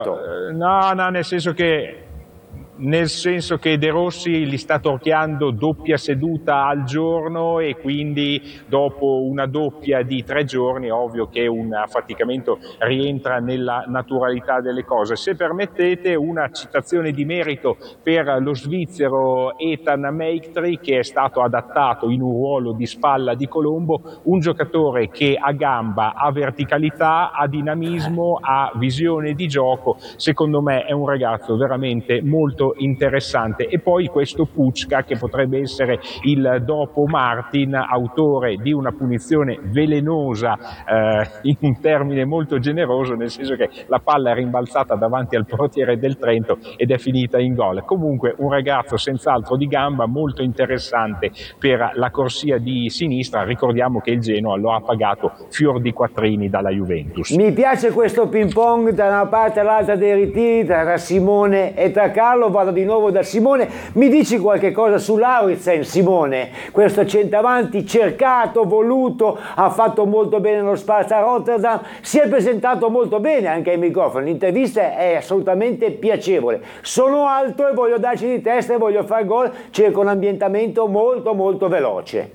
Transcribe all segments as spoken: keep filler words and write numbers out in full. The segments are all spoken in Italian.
No, no, nel senso che nel senso che De Rossi li sta torchiando doppia seduta al giorno e quindi dopo una doppia di tre giorni è ovvio che un affaticamento rientra nella naturalità delle cose. Se permettete una citazione di merito per lo svizzero Ethan Meiktri, che è stato adattato in un ruolo di spalla di Colombo, un giocatore che ha gamba, ha verticalità, ha dinamismo, ha visione di gioco. Secondo me è un ragazzo veramente molto interessante. E poi questo Pučka, che potrebbe essere il dopo Martin, autore di una punizione velenosa eh, in un termine molto generoso, nel senso che la palla è rimbalzata davanti al portiere del Trento ed è finita in gol. Comunque un ragazzo senz'altro di gamba, molto interessante per la corsia di sinistra. Ricordiamo che il Genoa lo ha pagato fior di quattrini dalla Juventus. Mi piace questo ping pong da una parte all'altra dei ritiri tra Simone e tra Carlo. Vado di nuovo da Simone. Mi dici qualche cosa su Lauritsen, Simone? Questo centravanti cercato, voluto, ha fatto molto bene lo Sparta Rotterdam, si è presentato molto bene anche ai microfoni, l'intervista è assolutamente piacevole. Sono alto e voglio darci di testa e voglio fare gol, cerco un ambientamento molto molto veloce.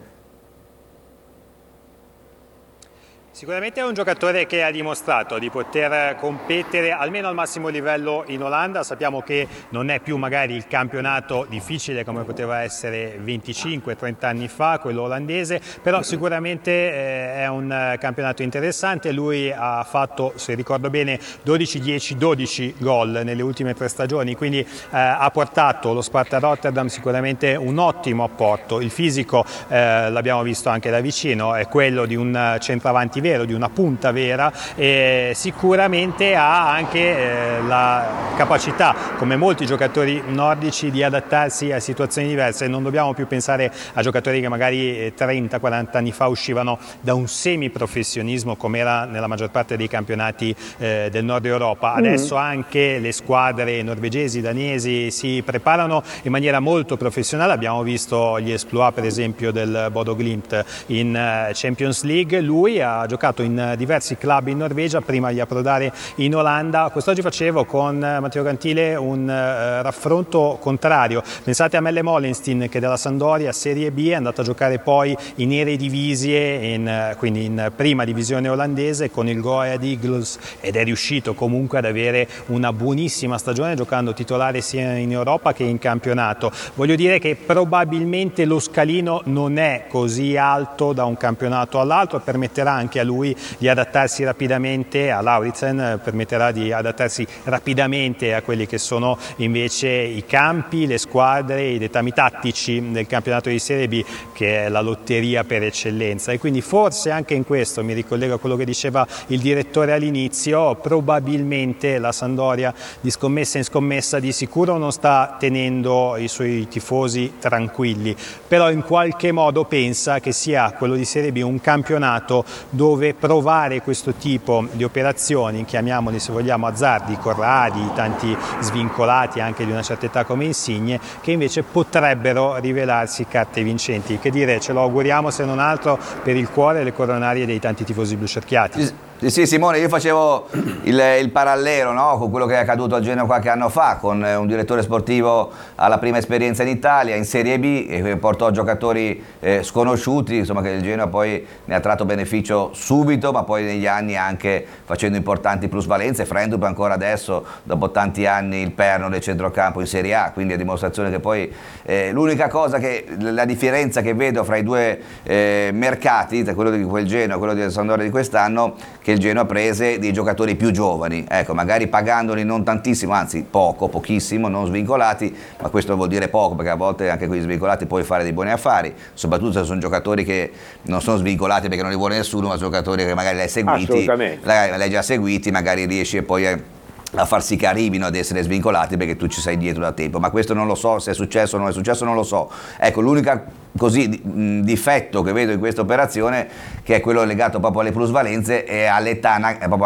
Sicuramente è un giocatore che ha dimostrato di poter competere almeno al massimo livello in Olanda. Sappiamo che non è più magari il campionato difficile come poteva essere venticinque trenta anni fa, quello olandese, però sicuramente eh, è un campionato interessante. Lui ha fatto, se ricordo bene, dodici dieci dodici gol nelle ultime tre stagioni, quindi eh, ha portato lo Sparta Rotterdam sicuramente un ottimo apporto. Il fisico, eh, l'abbiamo visto anche da vicino, è quello di un centravanti vero, di una punta vera, e sicuramente ha anche eh, la capacità, come molti giocatori nordici, di adattarsi a situazioni diverse. Non dobbiamo più pensare a giocatori che magari trenta quaranta anni fa uscivano da un semiprofessionismo come era nella maggior parte dei campionati eh, del nord Europa. Adesso anche le squadre norvegesi, danesi si preparano in maniera molto professionale. Abbiamo visto gli exploit per esempio del Bodo Glimt in Champions League. Lui ha giocato in diversi club in Norvegia prima di approdare in Olanda. Quest'oggi facevo con Matteo Cantile un uh, raffronto contrario. Pensate a Melle Molenstein, che della Sampdoria Serie B è andato a giocare poi in Eredivisie, in, uh, quindi in prima divisione olandese con il Go Ahead Eagles, ed è riuscito comunque ad avere una buonissima stagione giocando titolare sia in Europa che in campionato. Voglio dire che probabilmente lo scalino non è così alto da un campionato all'altro, permetterà anche a lui di adattarsi rapidamente, a Lauritsen permetterà di adattarsi rapidamente a quelli che sono invece i campi, le squadre, i dettami tattici del campionato di Serie B, che è la lotteria per eccellenza. E quindi forse anche in questo, mi ricollego a quello che diceva il direttore all'inizio, probabilmente la Sampdoria di scommessa in scommessa di sicuro non sta tenendo i suoi tifosi tranquilli, però in qualche modo pensa che sia quello di Serie B un campionato dove provare questo tipo di operazioni, chiamiamoli se vogliamo azzardi, Corradi, tanti svincolati anche di una certa età come Insigne, che invece potrebbero rivelarsi carte vincenti. Che dire, ce lo auguriamo se non altro per il cuore e le coronarie dei tanti tifosi blucerchiati. Sì, sì, Simone, io facevo il, il parallelo, no, con quello che è accaduto a Genoa qualche anno fa, con un direttore sportivo alla prima esperienza in Italia, in Serie B, e portò giocatori eh, sconosciuti, insomma, che il Genoa poi ne ha tratto beneficio subito, ma poi negli anni anche facendo importanti plusvalenze. Frendrup ancora adesso, dopo tanti anni, il perno del centrocampo in Serie A, quindi a dimostrazione che poi eh, l'unica cosa che, la differenza che vedo fra i due eh, mercati, tra quello di quel Genoa e quello del Sampdoria di quest'anno, che il Genoa prese dei giocatori più giovani, ecco, magari pagandoli non tantissimo, anzi poco, pochissimo, non svincolati, ma questo vuol dire poco, perché a volte anche con gli svincolati puoi fare dei buoni affari, soprattutto se sono giocatori che non sono svincolati perché non li vuole nessuno, ma giocatori che magari li hai seguiti, li hai già seguiti, magari riesci poi a a farsi che arrivino ad essere svincolati perché tu ci sei dietro da tempo. Ma questo non lo so, se è successo o non è successo non lo so. Ecco, l'unica così mh, difetto che vedo in questa operazione, che è quello legato proprio alle plusvalenze e all'età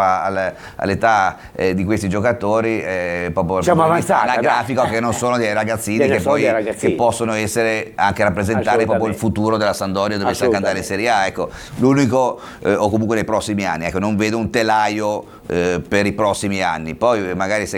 all'età eh, di questi giocatori, eh, proprio diciamo avanzata, anagrafico, che non sono dei ragazzini che poi ragazzini. Che possono essere anche rappresentare proprio il futuro della Sampdoria, dove sa andare in Serie A. Ecco, l'unico eh, o comunque nei prossimi anni, ecco, non vedo un telaio eh, per i prossimi anni. Poi magari se